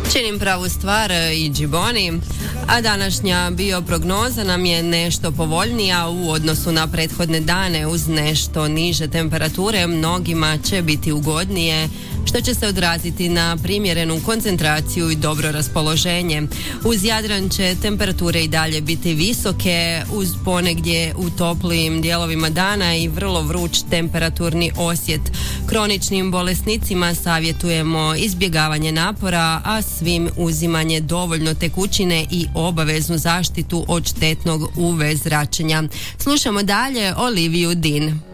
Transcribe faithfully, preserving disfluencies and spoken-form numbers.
Činim pravu stvar i Džiboni, a današnja bioprognoza nam je nešto povoljnija u odnosu na prethodne dane. Uz nešto niže temperature mnogima će biti ugodnije, što će se odraziti na primjerenu koncentraciju i dobro raspoloženje. Uz Jadran će temperature i dalje biti visoke, uz ponegdje u toplijim dijelovima dana i vrlo vruć temperaturni osjet. Kroničnim bolesnicima savjetujemo izbjegavanje napora, a svim uzimanje dovoljno tekućine i obaveznu zaštitu od štetnog U V zračenja. Slušamo dalje Oliviju Dean.